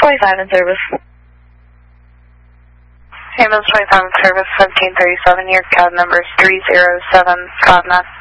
25 in service. Ambulance 25 in service, 1737, your cab number is 307, Cognac.